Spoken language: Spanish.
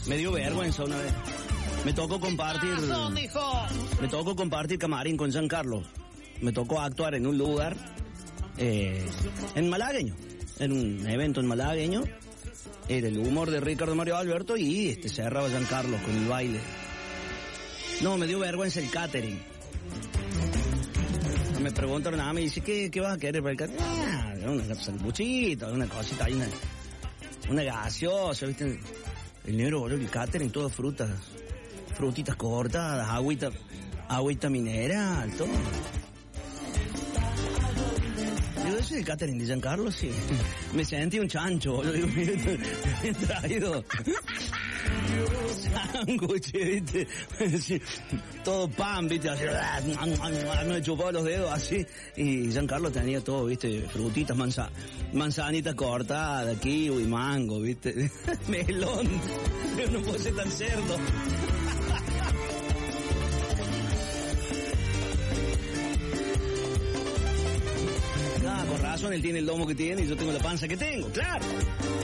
Me dio vergüenza una vez. Me tocó compartir camarín con Giancarlo. Me tocó actuar en un lugar, en malagueño, en un evento en malagueño. Era el humor de Ricardo Mario Alberto y cerraba Giancarlo con el baile. No, me dio vergüenza el catering. Me preguntaron nada, me dice, ¿qué vas a querer para el catering? Una sanguchita, una cosita, hay una gaseosa, ¿viste? El negro, boludo, el catering, todas frutitas cortadas, agüita mineral, todo. Digo, ¿eso es el catering de Giancarlo? Sí. Me sentí un chancho, boludo. Digo, me he traído sándwich, ¿viste? Sí, todo pan, ¿viste? Así, me chupaba los dedos así. Y Giancarlo tenía todo, ¿viste? Frutitas, manzanitas cortadas, kiwi, mango, ¿viste? Melón. Yo no puedo ser tan cerdo. Con razón él tiene el lomo que tiene y yo tengo la panza que tengo, claro.